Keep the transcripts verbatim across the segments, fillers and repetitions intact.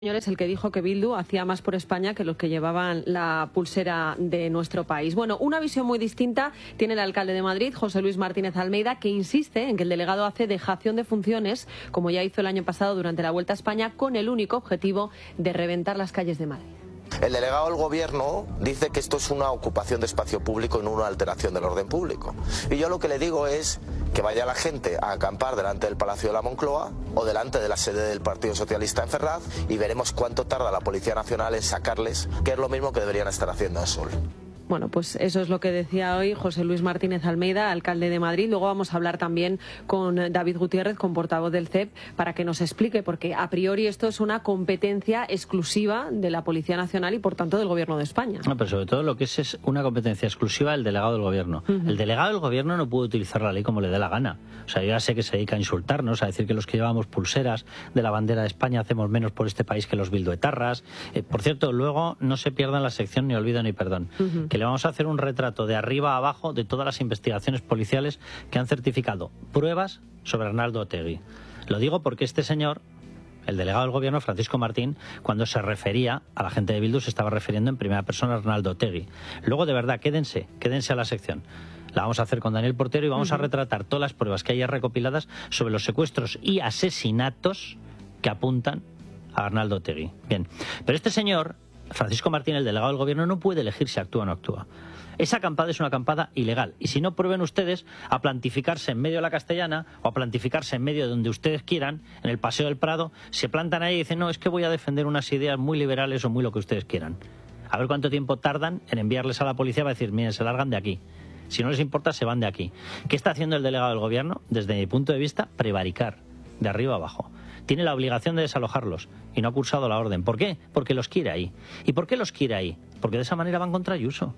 Es el que dijo que Bildu hacía más por España que los que llevaban la pulsera de nuestro país. Bueno, una visión muy distinta tiene el alcalde de Madrid, José Luis Martínez Almeida, que insiste en que el delegado hace dejación de funciones, como ya hizo el año pasado durante la Vuelta a España, con el único objetivo de reventar las calles de Madrid. El delegado del gobierno dice que esto es una ocupación de espacio público y no una alteración del orden público. Y yo lo que le digo es que vaya la gente a acampar delante del Palacio de la Moncloa o delante de la sede del Partido Socialista en Ferraz y veremos cuánto tarda la Policía Nacional en sacarles, que es lo mismo que deberían estar haciendo en Sol. Bueno, pues eso es lo que decía hoy José Luis Martínez Almeida, alcalde de Madrid. Luego vamos a hablar también con David Gutiérrez, con portavoz del C E P, para que nos explique, porque a priori esto es una competencia exclusiva de la Policía Nacional y, por tanto, del Gobierno de España. No, pero sobre todo lo que es es una competencia exclusiva del delegado del Gobierno. Uh-huh. El delegado del Gobierno no puede utilizar la ley como le dé la gana. O sea, yo ya sé que se dedica a insultarnos, a decir que los que llevamos pulseras de la bandera de España hacemos menos por este país que los bilduetarras. Eh, por cierto, luego no se pierdan la sección ni olvido ni perdón. Uh-huh. Que le vamos a hacer un retrato de arriba a abajo de todas las investigaciones policiales que han certificado pruebas sobre Arnaldo Otegi. Lo digo porque este señor, el delegado del Gobierno, Francisco Martín, cuando se refería a la gente de Bildu, se estaba refiriendo en primera persona a Arnaldo Otegi. Luego, de verdad, quédense, quédense a la sección. La vamos a hacer con Daniel Portero y vamos uh-huh. a retratar todas las pruebas que haya recopiladas sobre los secuestros y asesinatos que apuntan a Arnaldo Otegi. Bien, pero este señor, Francisco Martín, el delegado del Gobierno, no puede elegir si actúa o no actúa. Esa acampada es una acampada ilegal. Y si no, prueben ustedes a plantificarse en medio de la Castellana o a plantificarse en medio de donde ustedes quieran, en el Paseo del Prado, se plantan ahí y dicen, no, es que voy a defender unas ideas muy liberales o muy lo que ustedes quieran. A ver cuánto tiempo tardan en enviarles a la policía para decir, miren, se largan de aquí. Si no les importa, se van de aquí. ¿Qué está haciendo el delegado del Gobierno? Desde mi punto de vista, prevaricar, de arriba a abajo. Tiene la obligación de desalojarlos y no ha cursado la orden. ¿Por qué? Porque los quiere ahí. ¿Y por qué los quiere ahí? Porque de esa manera van contra Ayuso.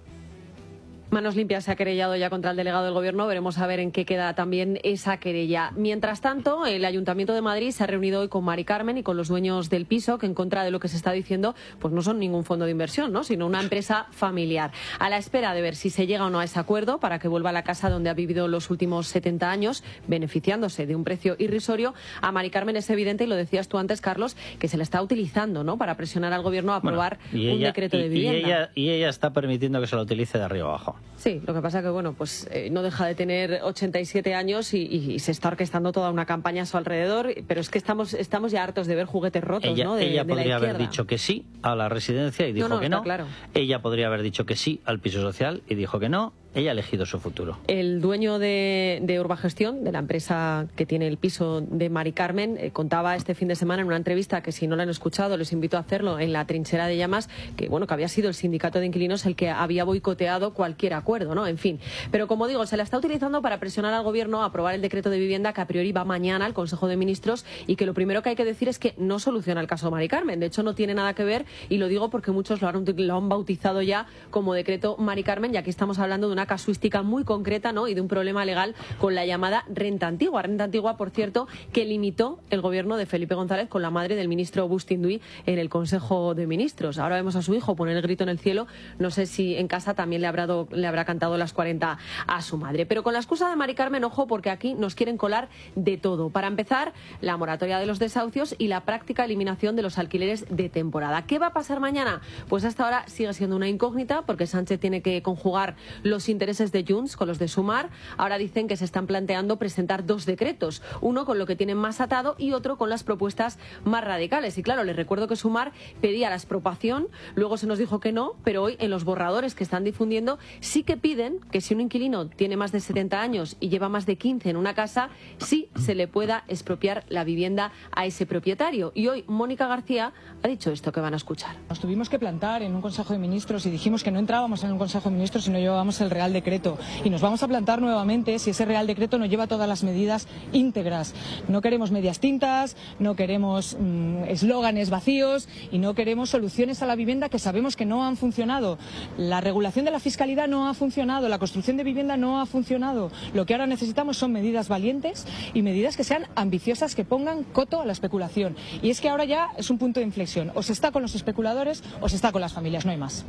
Manos Limpias se ha querellado ya contra el delegado del Gobierno. Veremos a ver en qué queda también esa querella. Mientras tanto, el Ayuntamiento de Madrid se ha reunido hoy con Mari Carmen y con los dueños del piso, que en contra de lo que se está diciendo, pues no son ningún fondo de inversión, ¿no?, sino una empresa familiar. A la espera de ver si se llega o no a ese acuerdo para que vuelva a la casa donde ha vivido los últimos setenta años, beneficiándose de un precio irrisorio, a Mari Carmen es evidente, y lo decías tú antes, Carlos, que se le está utilizando, ¿no?, para presionar al Gobierno a aprobar bueno, un ella, decreto y, de vivienda. Y ella, y ella está permitiendo que se lo utilice de arriba abajo. Sí, lo que pasa que, bueno, pues eh, no deja de tener ochenta y siete años y, y, y se está orquestando toda una campaña a su alrededor, pero es que estamos estamos ya hartos de ver juguetes rotos, ella, ¿no?, de, ella de la podría izquierda. haber dicho que sí a la residencia y dijo no, no, que está no. Claro. Ella podría haber dicho que sí al piso social y dijo que no. Ella ha elegido su futuro. El dueño de, de Urbagestión, de la empresa que tiene el piso de Mari Carmen, eh, contaba este fin de semana en una entrevista que, si no la han escuchado, les invito a hacerlo, en La Trinchera de Llamas, que bueno, que había sido el sindicato de inquilinos el que había boicoteado cualquier acuerdo, ¿no? En fin. Pero como digo, se la está utilizando para presionar al Gobierno a aprobar el decreto de vivienda que a priori va mañana al Consejo de Ministros y que lo primero que hay que decir es que no soluciona el caso de Mari Carmen. De hecho, no tiene nada que ver, y lo digo porque muchos lo han, lo han bautizado ya como decreto Mari Carmen, y aquí estamos hablando de una casuística muy concreta, ¿no?, y de un problema legal con la llamada renta antigua. Renta antigua, por cierto, que limitó el Gobierno de Felipe González con la madre del ministro Bustinduy en el Consejo de Ministros. Ahora vemos a su hijo poner el grito en el cielo. No sé si en casa también le habrá, do, le habrá cantado las cuarenta a su madre. Pero con la excusa de Mari Carmen, ojo, porque aquí nos quieren colar de todo. Para empezar, la moratoria de los desahucios y la práctica eliminación de los alquileres de temporada. ¿Qué va a pasar mañana? Pues hasta ahora sigue siendo una incógnita, porque Sánchez tiene que conjugar los intereses de Junts con los de Sumar. Ahora dicen que se están planteando presentar dos decretos, uno con lo que tienen más atado y otro con las propuestas más radicales. Y claro, les recuerdo que Sumar pedía la expropiación, luego se nos dijo que no, pero hoy en los borradores que están difundiendo sí que piden que si un inquilino tiene más de setenta años y lleva más de quince en una casa, sí se le pueda expropiar la vivienda a ese propietario. Y hoy Mónica García ha dicho esto que van a escuchar. Nos tuvimos que plantar en un Consejo de Ministros y dijimos que no entrábamos en un Consejo de Ministros si no llevábamos el Real Decreto. Y nos vamos a plantar nuevamente si ese Real Decreto no lleva todas las medidas íntegras. No queremos medias tintas, no queremos mmm, eslóganes vacíos y no queremos soluciones a la vivienda que sabemos que no han funcionado. La regulación de la fiscalidad no ha funcionado, la construcción de vivienda no ha funcionado. Lo que ahora necesitamos son medidas valientes y medidas que sean ambiciosas, que pongan coto a la especulación. Y es que ahora ya es un punto de inflexión. O se está con los especuladores o se está con las familias, no hay más.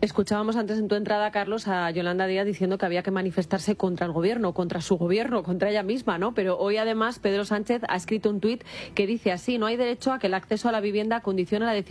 Escuchábamos antes en tu entrada, Carlos, a Yolanda Díaz diciendo que había que manifestarse contra el gobierno, contra su gobierno, contra ella misma, ¿no? Pero hoy además Pedro Sánchez ha escrito un tuit que dice así: no hay derecho a que el acceso a la vivienda condicione la decisión